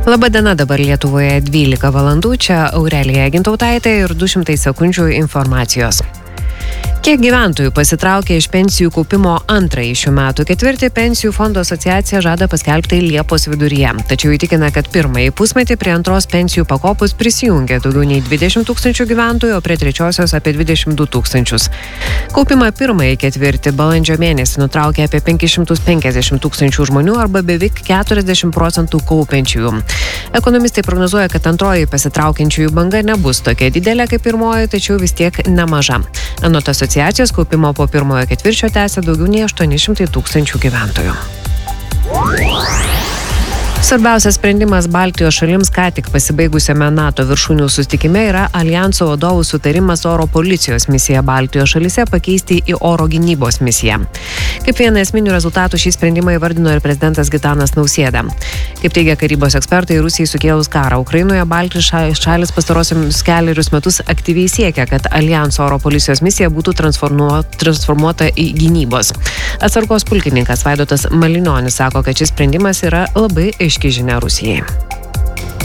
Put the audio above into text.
Labadiena, dabar Lietuvoje 12 valandų, čia Aurelija Gintautaitė ir 200 sekundžių informacijos. Kiek gyventojų pasitraukė iš pensijų kaupimo antrąjį šių metų ketvirtį, Pensijų fondo asociacija žada paskelbti Liepos viduryje. Tačiau įtikina, kad pirmąjį pusmetį prie antros pensijų pakopos prisijungė daugiau nei 20 tūkstančių gyventojų, o prie trečiosios apie 22 tūkstančius. Kaupimą pirmąjį ketvirtį balandžio mėnesį nutraukė apie 550 tūkstančių žmonių arba beveik 40% kaupiančiųjų. Ekonomistai prognozuoja, kad antroji pasitraukiančiųjų banga nebus tokia didelė kaip pirmoji, tačiau vis tiek nemaža. Anot asociacijos kaupimo po pirmojo ketvirčio tęsia daugiau nei 800 tūkstančių gyventojų. Svarbiausias sprendimas Baltijos šalims ką tik pasibaigusiame NATO viršūnių susitikime yra Aljanso vadovų sutarimas oro policijos misiją Baltijos šalyse pakeisti į oro gynybos misiją. Kaip vieną esminių rezultatų šį sprendimą įvardino ir prezidentas Gitanas Nausėda. Kaip teigia karybos ekspertai, Rusijai sukėlus karą Ukrainoje, Baltijos šalis pastarosius kelerius metus aktyviai siekia, kad Aljanso oro policijos misija būtų transformuota į gynybos. Atsargos pulkininkas Vaidotas Malinionis sako, kad šis sprendimas yra labai aiški žinia Rusijai.